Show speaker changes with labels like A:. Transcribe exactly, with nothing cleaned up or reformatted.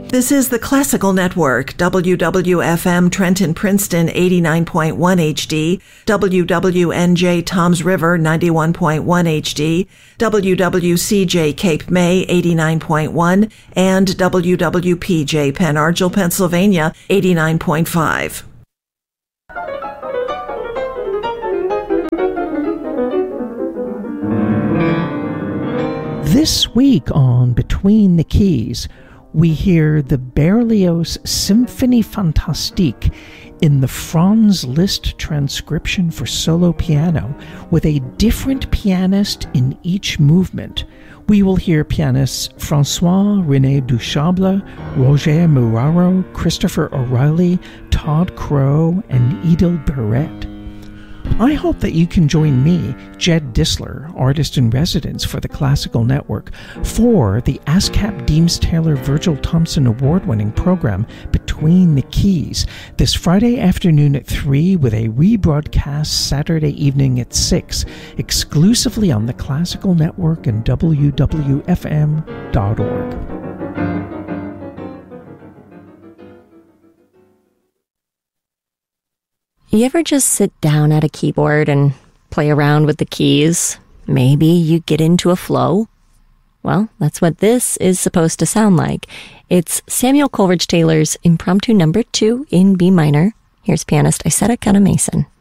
A: This is the Classical Network, W W F M Trenton Princeton eighty-nine point one H D, W W N J Toms River ninety-one point one H D, W W C J Cape May eighty-nine point one, and W W P J Penn Argyl, Pennsylvania eighty-nine point five.
B: This week on Between the Keys, we hear the Berlioz Symphonie Fantastique in the Franz Liszt transcription for solo piano, with a different pianist in each movement. We will hear pianists François-René Duchable, Roger Muraro, Christopher O'Reilly, Todd Crow, and Edel Barrett. I hope that you can join me, Jed Disler, artist-in-residence for the Classical Network, for the ASCAP Deems Taylor Virgil Thompson Award-winning program Between the Keys, this Friday afternoon at three with a rebroadcast Saturday evening at six, exclusively on the Classical Network and W W F M dot org.
C: You ever just sit down at a keyboard and play around with the keys? Maybe you get into a flow? Well, that's what this is supposed to sound like. It's Samuel Coleridge Taylor's Impromptu Number Two in B minor. Here's pianist Isetta Kana-Mason.